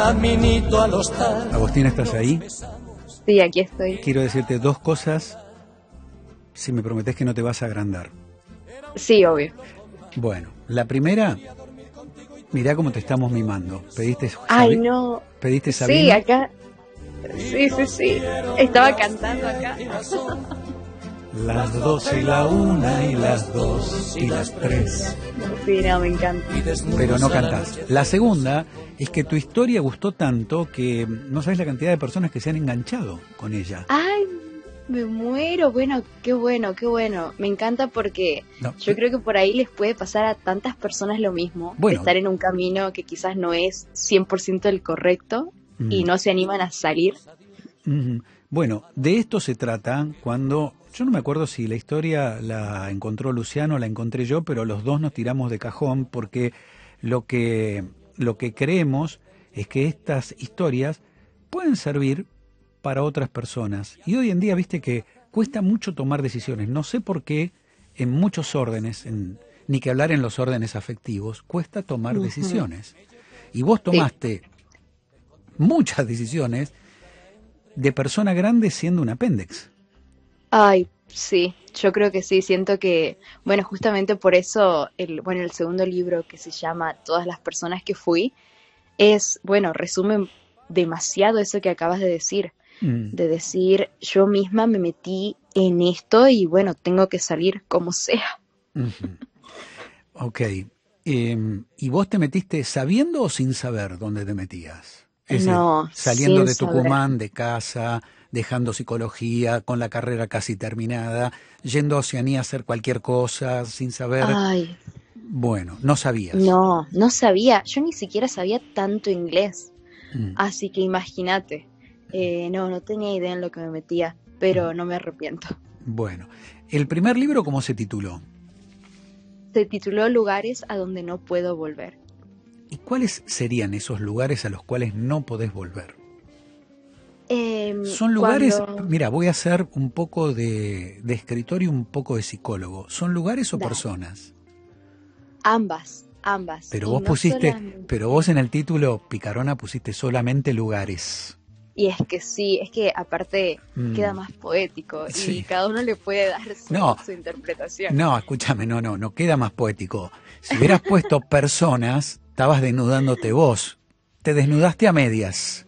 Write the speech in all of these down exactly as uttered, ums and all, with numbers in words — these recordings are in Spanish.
caminito al hostal. Agustina, ¿estás ahí? Sí, aquí estoy. Quiero decirte dos cosas, si me prometés que no te vas a agrandar. Sí, obvio. Bueno, la primera, mirá cómo te estamos mimando. Pediste Ay, Sabi- no. ¿Pediste Sabino? Sí, acá. Sí, sí, sí. Estaba cantando acá. Las dos y la una y las dos y las tres. Sí, no, me encanta. Pero no cantás. La segunda es que tu historia gustó tanto que no sabes la cantidad de personas que se han enganchado con ella. Ay, me muero. Bueno, qué bueno, qué bueno. Me encanta porque No, yo creo que por ahí les puede pasar a tantas personas lo mismo. Bueno. Estar en un camino que quizás no es cien por ciento el correcto Mm. y no se animan a salir. Ujú. Bueno, de esto se trata cuando, yo no me acuerdo si la historia la encontró Luciano o la encontré yo, pero los dos nos tiramos de cajón porque lo que, lo que creemos es que estas historias pueden servir para otras personas. Y hoy en día, viste que cuesta mucho tomar decisiones. No sé por qué en muchos órdenes, en, ni que hablar en los órdenes afectivos, cuesta tomar Ujú. decisiones. Y vos tomaste muchas decisiones de persona grande siendo un apéndice. Ay, sí, yo creo que sí, siento que, bueno, justamente por eso, el, bueno, el segundo libro que se llama Todas las personas que fui, es, bueno, resume demasiado eso que acabas de decir, Mm. de decir, yo misma me metí en esto y bueno, tengo que salir como sea. Ujú. Ok. Eh, ¿y vos te metiste sabiendo o sin saber dónde te metías? Es decir, No, saliendo sin de saber. Tucumán, de casa, dejando psicología, con la carrera casi terminada, yendo a Oceanía a hacer cualquier cosa, sin saber. Ay, Bueno, no sabías. no, no sabía, yo ni siquiera sabía tanto inglés, Mm. así que imagínate, eh, no, no tenía idea en lo que me metía, pero no me arrepiento. Bueno, ¿el primer libro cómo se tituló? Se tituló Lugares a donde no puedo volver. ¿Y cuáles serían esos lugares a los cuales no podés volver? Eh, Son lugares, cuando... mira, voy a hacer un poco de, de escritor y un poco de psicólogo. ¿Son lugares o Dale. personas? Ambas, ambas. Pero Y vos no pusiste, solamente- pero vos en el título, Picarona, pusiste solamente lugares. Y es que sí, es que aparte Mm. queda más poético Sí. y cada uno le puede dar su, No. su interpretación. No, escúchame, no, no, no queda más poético. Si hubieras puesto personas, estabas desnudándote vos. Te desnudaste a medias.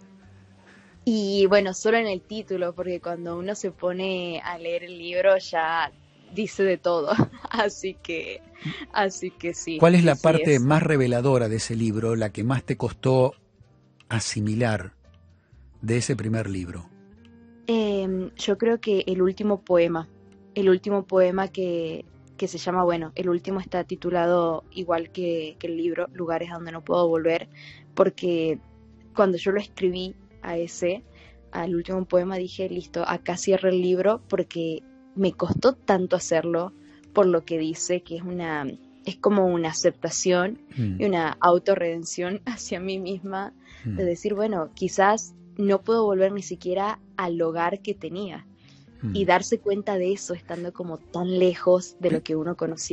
Y bueno, solo en el título, porque cuando uno se pone a leer el libro ya dice de todo. Así que, así que sí. ¿Cuál es sí, la sí, parte es. más reveladora de ese libro, la que más te costó asimilar de ese primer libro? Eh, yo creo que el último poema, el último poema que, que se llama, bueno, el último está titulado igual que, que el libro, Lugares a donde no puedo volver, porque cuando yo lo escribí a ese, al último poema, dije, listo, acá cierro el libro, porque me costó tanto hacerlo por lo que dice, que es una, es como una aceptación Mm, y una autorredención hacia mí misma, mm. de decir, bueno, quizás no puedo volver ni siquiera al hogar que tenía Mm. y darse cuenta de eso estando como tan lejos de lo que uno conocía